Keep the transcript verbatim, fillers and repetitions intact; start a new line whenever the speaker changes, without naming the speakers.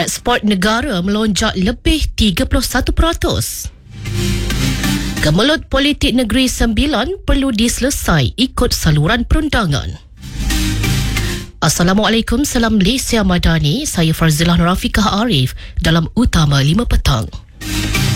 Ekspor negara melonjak lebih tiga puluh satu peratus. Gemulut politik Negeri Sembilan perlu diselesai ikut saluran perundangan. Assalamualaikum, salam Malaysia Madani. Saya Farzilah Nurafiqah Arif dalam Utama lima Petang.